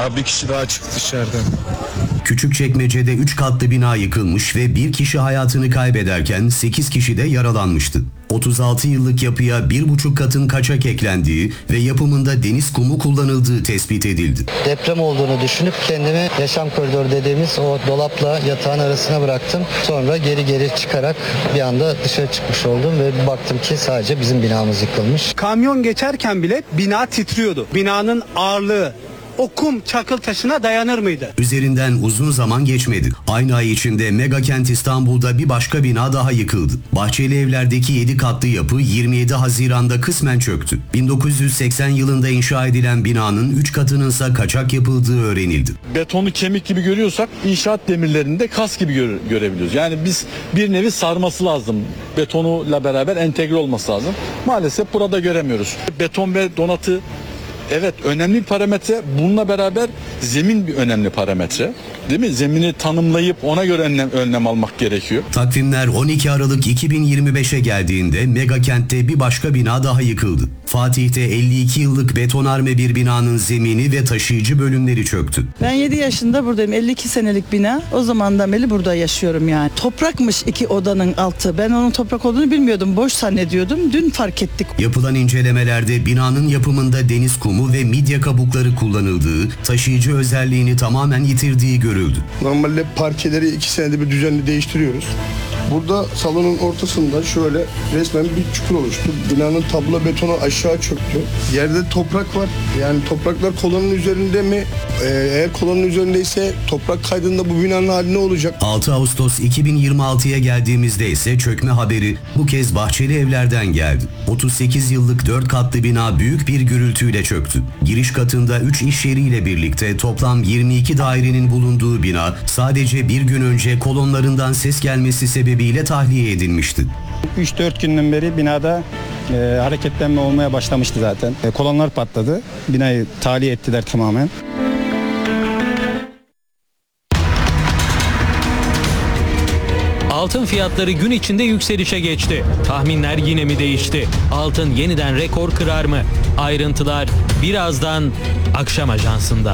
Bir kişi daha çıktı dışarıdan. Küçükçekmece'de 3 katlı bina yıkılmış ve bir kişi hayatını kaybederken 8 kişi de yaralanmıştı. 36 yıllık yapıya 1,5 katın kaçak eklendiği ve yapımında deniz kumu kullanıldığı tespit edildi. Deprem olduğunu düşünüp kendimi yaşam koridoru dediğimiz o dolapla yatağın arasına bıraktım. Sonra geri çıkarak bir anda dışarı çıkmış oldum ve bir baktım ki sadece bizim binamız yıkılmış. Kamyon geçerken bile bina titriyordu. Binanın ağırlığı o kum çakıl taşına dayanır mıydı? Üzerinden uzun zaman geçmedi. Aynı ay içinde Megakent İstanbul'da bir başka bina daha yıkıldı. Bahçeli Evler'deki 7 katlı yapı 27 Haziran'da kısmen çöktü. 1980 yılında inşa edilen binanın 3 katınınsa kaçak yapıldığı öğrenildi. Betonu kemik gibi görüyorsak inşaat demirlerinde kas gibi görebiliyoruz. Yani biz bir nevi sarması lazım. Betonuyla beraber entegre olması lazım. Maalesef burada göremiyoruz. Beton ve donatı evet önemli bir parametre. Bununla beraber zemin bir önemli parametre. Değil mi? Zemini tanımlayıp ona göre önlem almak gerekiyor. Takvimler 12 Aralık 2025'e geldiğinde Megakent'te bir başka bina daha yıkıldı. Fatih'te 52 yıllık betonarme bir binanın zemini ve taşıyıcı bölümleri çöktü. Ben 7 yaşında buradayım. 52 senelik bina. O zamandan beri burada yaşıyorum yani. Toprakmış 2 odanın altı. Ben onun toprak olduğunu bilmiyordum. Boş zannediyordum. Dün fark ettik. Yapılan incelemelerde binanın yapımında deniz kumu ve midye kabukları kullanıldığı, taşıyıcı özelliğini tamamen yitirdiği görüldü. Normalde parkeleri 2 senede bir düzenli değiştiriyoruz. Burada salonun ortasında şöyle resmen bir çukur oluştu. Binanın tablo betonu aşağı çöktü. Yerde toprak var. Yani topraklar kolonun üzerinde mi? Eğer kolonun üzerindeyse toprak kaydında bu binanın hali ne olacak? 6 Ağustos 2026'ya geldiğimizde ise çökme haberi bu kez Bahçeli Evler'den geldi. 38 yıllık 4 katlı bina büyük bir gürültüyle çöktü. Giriş katında 3 iş yeriyle birlikte toplam 22 dairenin bulunduğu bina sadece bir gün önce kolonlarından ses gelmesi sebebiyle tahliye edilmişti. 3-4 günden beri binada hareketlenme olmaya başlamıştı zaten. Kolonlar patladı. Binayı tahliye ettiler tamamen. Altın fiyatları gün içinde yükselişe geçti. Tahminler yine mi değişti? Altın yeniden rekor kırar mı? Ayrıntılar birazdan Akşam Ajansı'nda.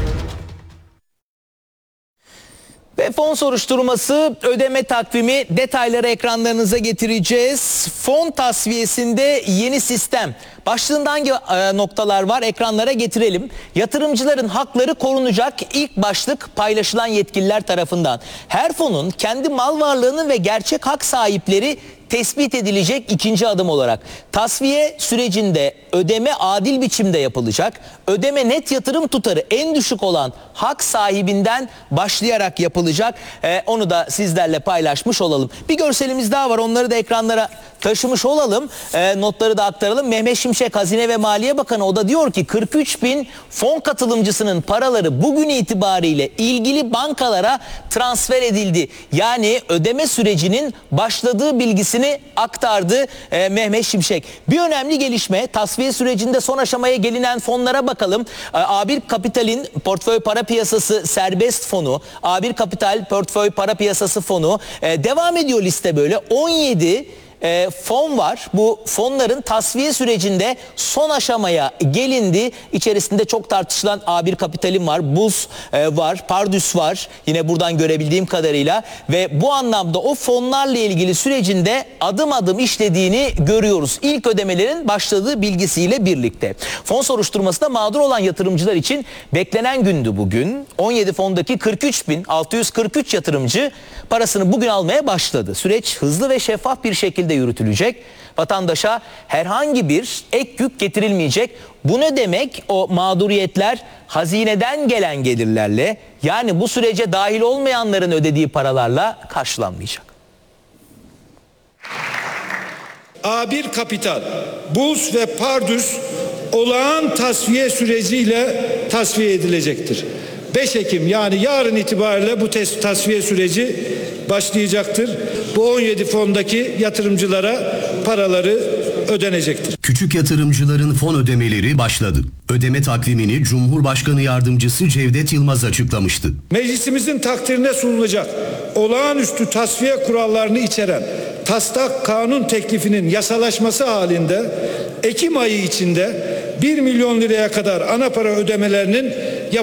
Ve fon soruşturması ödeme takvimi detayları ekranlarınıza getireceğiz. Fon tasfiyesinde yeni sistem. Başlığında hangi noktalar var ekranlara getirelim. Yatırımcıların hakları korunacak ilk başlık paylaşılan yetkililer tarafından. Her fonun kendi mal varlığını ve gerçek hak sahipleri tespit edilecek ikinci adım olarak. Tasfiye sürecinde ödeme adil biçimde yapılacak. Ödeme net yatırım tutarı en düşük olan hak sahibinden başlayarak yapılacak. Onu da sizlerle paylaşmış olalım. Bir görselimiz daha var. Onları da ekranlara taşımış olalım. Notları da aktaralım. Mehmet Şimşek Hazine ve Maliye Bakanı o da diyor ki 43 bin fon katılımcısının paraları bugün itibariyle ilgili bankalara transfer edildi. Yani ödeme sürecinin başladığı bilgisini aktardı Mehmet Şimşek. Bir önemli gelişme tasfiye sürecinde son aşamaya gelinen fonlara bakalım. A1 Kapital'in portföy para piyasası serbest fonu, A1 Kapital portföy para piyasası fonu devam ediyor liste böyle 17 fon var. Bu fonların tasfiye sürecinde son aşamaya gelindi. İçerisinde çok tartışılan A1 Kapital'in var, Buz var, Pardüs var. Yine buradan görebildiğim kadarıyla ve bu anlamda o fonlarla ilgili sürecinde adım adım işlediğini görüyoruz. İlk ödemelerin başladığı bilgisiyle birlikte. Fon soruşturmasında mağdur olan yatırımcılar için beklenen gündü bugün. 17 fondaki 43.643 yatırımcı parasını bugün almaya başladı. Süreç hızlı ve şeffaf bir şekilde yürütülecek. Vatandaşa herhangi bir ek yük getirilmeyecek. Bu ne demek? O mağduriyetler hazineden gelen gelirlerle yani bu sürece dahil olmayanların ödediği paralarla karşılanmayacak. A1 Kapital, Buz ve Pardüs olağan tasfiye süreciyle tasfiye edilecektir. 5 Ekim yani yarın itibariyle bu tasfiye süreci başlayacaktır. Bu 17 fondaki yatırımcılara paraları ödenecektir. Küçük yatırımcıların fon ödemeleri başladı. Ödeme takvimini Cumhurbaşkanı Yardımcısı Cevdet Yılmaz açıklamıştı. Meclisimizin takdirine sunulacak olağanüstü tasfiye kurallarını içeren taslak kanun teklifinin yasalaşması halinde Ekim ayı içinde 1 milyon liraya kadar ana para ödemelerinin